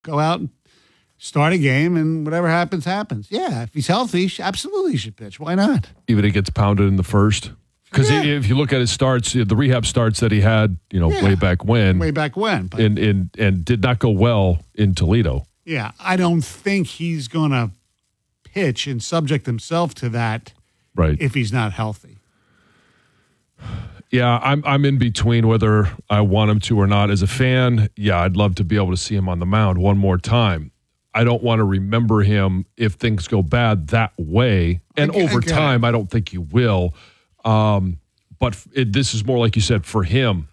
go out and start a game, and whatever happens, happens. Yeah, if he's healthy, absolutely he should pitch. Why not? Even if he gets pounded in the first? Because if you look at his starts, the rehab starts that he had, way back when. But, and did not go well in Toledo. Yeah, I don't think he's going to pitch and subject himself to that if he's not healthy. Yeah, I'm in between whether I want him to or not. As a fan, I'd love to be able to see him on the mound one more time. I don't want to remember him if things go bad that way. And over time, I don't think he will. But this is more like you said for him.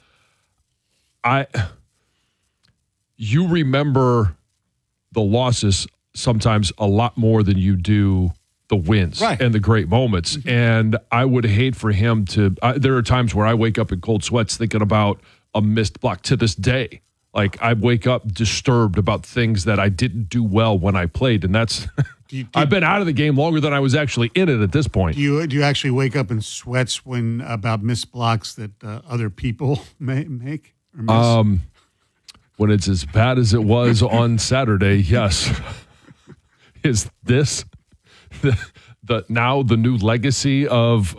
You remember the losses sometimes a lot more than you do the wins and the great moments. Mm-hmm. And I would hate for him to. There are times where I wake up in cold sweats thinking about a missed block to this day. Like I wake up disturbed about things that I didn't do well when I played, and that's. I've been out of the game longer than I was actually in it at this point. Do you actually wake up in sweats when about missed blocks that other people make or miss? When it's as bad as it was on Saturday, yes. Is this the new legacy of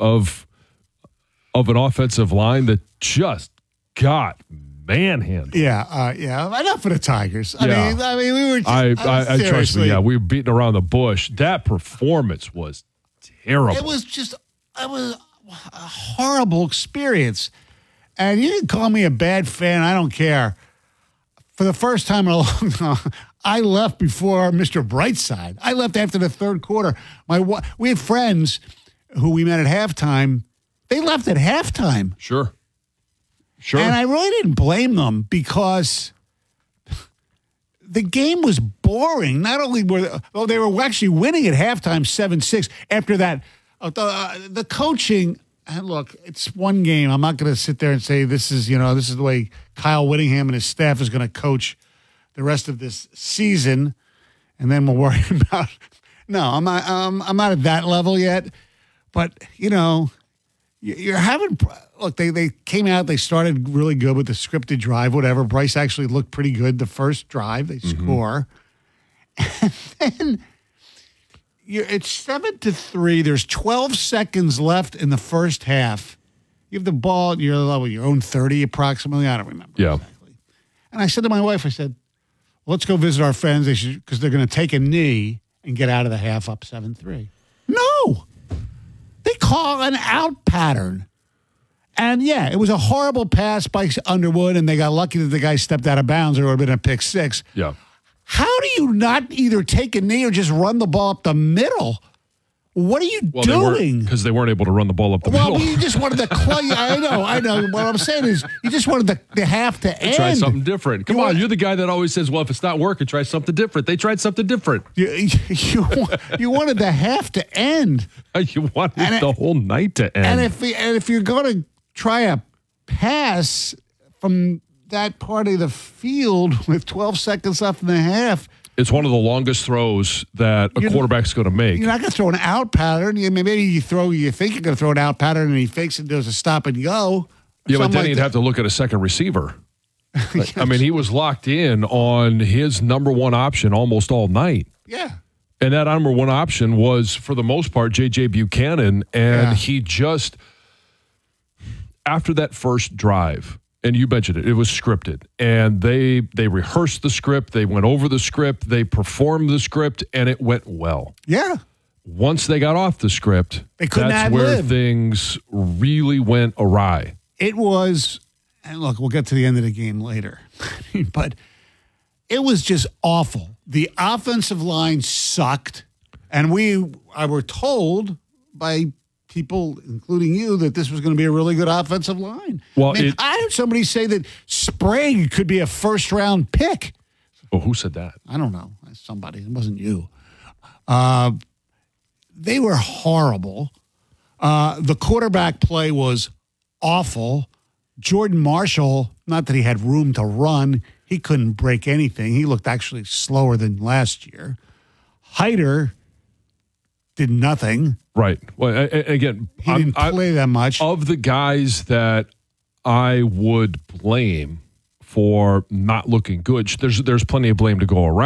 an offensive line that just got manhandled? Yeah. Enough for the Tigers. I mean, we were. I trust me. Yeah, we were beating around the bush. That performance was terrible. It was a horrible experience. And you can call me a bad fan. I don't care. For the first time in a long time, I left before Mr. Brightside. I left after the third quarter. We had friends who we met at halftime. They left at halftime. Sure. And I really didn't blame them because the game was boring. Not only they were actually winning at halftime 7-6. After that, the coaching. And look, it's one game. I'm not going to sit there and say this is the way Kyle Whittingham and his staff is going to coach the rest of this season, and then we'll worry about. No, I'm not at that level yet. But you're having. Look, they came out. They started really good with the scripted drive. Whatever. Bryce actually looked pretty good the first drive. They score, and then. It's 7-3. There's 12 seconds left in the first half. You have the ball. You're level your own 30 approximately. I don't remember exactly. And I said to my wife, I said, let's go visit our friends because they're going to take a knee and get out of the half up 7-3. No. They call an out pattern. And, it was a horrible pass by Underwood, and they got lucky that the guy stepped out of bounds or it would have been a pick six. Yeah. How do you not either take a knee or just run the ball up the middle? What are you doing? Because they weren't able to run the ball up the middle. Well, you just wanted the I know. What I'm saying is you just wanted the half to end. Try something different. Come on, you're the guy that always says, well, if it's not working, try something different. They tried something different. You wanted the half to end. You wanted the whole night to end. And if you're going to try a pass from that part of the field with 12 seconds left in the half. It's one of the longest throws that a quarterback's going to make. You're not going to throw an out pattern. Maybe you think you're going to throw an out pattern and he fakes it and does a stop and go. Yeah, but then he'd have to look at a second receiver. I mean, he was locked in on his number one option almost all night. Yeah. And that number one option was, for the most part, J.J. Buchanan. And he just, after that first drive, and you mentioned it was scripted. And they rehearsed the script. They went over the script. They performed the script, and it went well. Yeah. Once they got off the script, that's where things really went awry. It was, and look, we'll get to the end of the game later, but it was just awful. The offensive line sucked, and I were told by people, including you, that this was going to be a really good offensive line. Well, I heard somebody say that Sprague could be a first-round pick. Oh, who said that? I don't know. Somebody. It wasn't you. They were horrible. The quarterback play was awful. Jordan Marshall, not that he had room to run, he couldn't break anything. He looked actually slower than last year. Hyder did nothing. Right. Well, again, he didn't play that much. Of the guys that I would blame for not looking good, there's plenty of blame to go around.